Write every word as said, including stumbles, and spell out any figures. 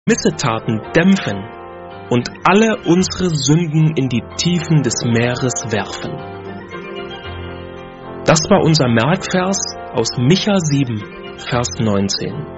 Missetaten dämpfen und alle unsere Sünden in die Tiefen des Meeres werfen. Das war unser Merkvers aus Micha sieben, Vers neunzehn.